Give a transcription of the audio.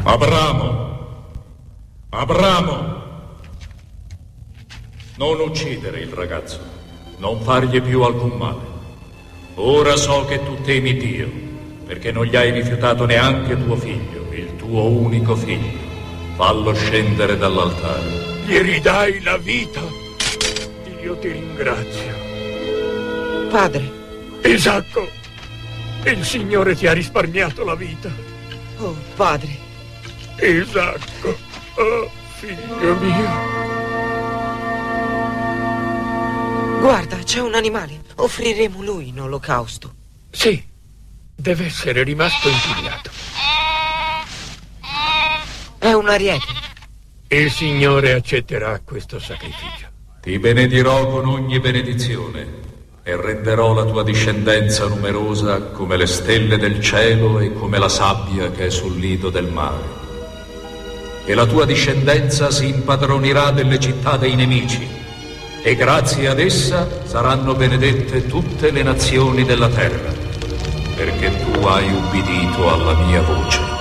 Abramo! Non uccidere il ragazzo, non fargli più alcun male. Ora so che tu temi Dio, perché non gli hai rifiutato neanche tuo figlio, il tuo unico figlio. Fallo scendere dall'altare. Gli ridai la vita. Dio ti ringrazio. Padre. Isacco, il Signore ti ha risparmiato la vita. Oh, padre. Isacco, oh, figlio mio. Guarda, c'è un animale. Offriremo lui in olocausto. Sì, deve essere rimasto impigliato. È un ariete. Il Signore accetterà questo sacrificio. Ti benedirò con ogni benedizione e renderò la tua discendenza numerosa come le stelle del cielo e come la sabbia che è sul lido del mare. E la tua discendenza si impadronirà delle città dei nemici, e grazie ad essa saranno benedette tutte le nazioni della terra, perché tu hai ubbidito alla mia voce.